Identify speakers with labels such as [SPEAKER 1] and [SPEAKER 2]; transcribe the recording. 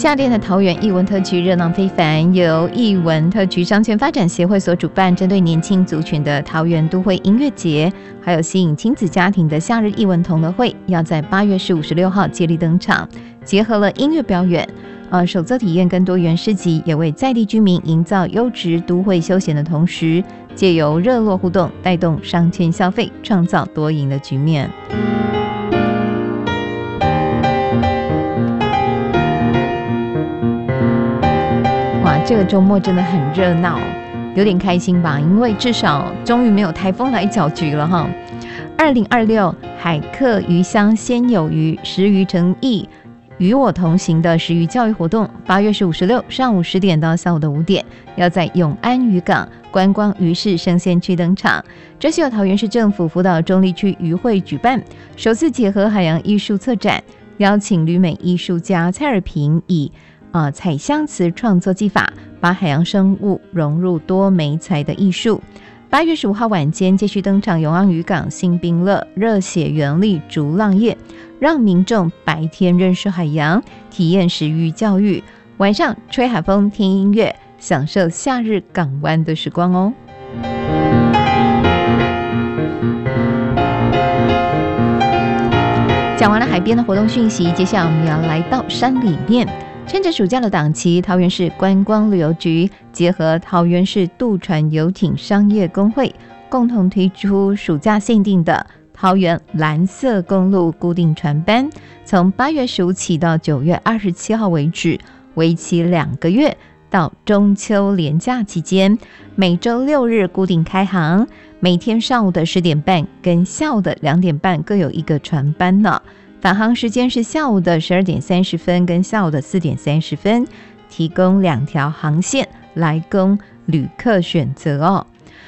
[SPEAKER 1] 夏天的桃园艺文特区热闹非凡，由艺文特区商圈发展协会所主办，针对年轻族群的桃园都会音乐节，还有吸引亲子家庭的夏日艺文同乐会，要在8月15、16号接力登场，结合了音乐表演、手作体验跟多元市集，也为在地居民营造优质都会休闲的同时，借由热络互动，带动商圈消费，创造多赢的局面。这个周末真的很热闹，有点开心吧？因为至少终于没有台风来搅局了哈。2026海客鱼乡先有鱼，食鱼诚意，与我同行的食鱼教育活动，8月15、16上午10点到下午的5点，要在永安渔港观光鱼市生鲜区登场。这是由桃园市政府辅导中坜区渔会举办，首次结合海洋艺术策展，邀请旅美艺术家蔡尔平以彩香瓷创作技法，把海洋生物融入多媒材的艺术。8月15号晚间继续登场永安渔港新兵乐热血原力逐浪夜，让民众白天认识海洋，体验食鱼教育，晚上吹海风听音乐，享受夏日港湾的时光哦。讲完了海边的活动讯息，接下来我们要来到山里面。趁着暑假的档期，桃园市观光旅游局结合桃园市渡船游艇商业公会，共同推出暑假限定的桃园蓝色公路固定船班，从8月15起到9月27号为止，为期2个月，到中秋连假期间，每周6日固定开航，每天上午的10点半跟下午的2点半各有一个船班呢。返航时间是下午的12点30分跟下午的4点30分，提供2条航线来供旅客选择哦。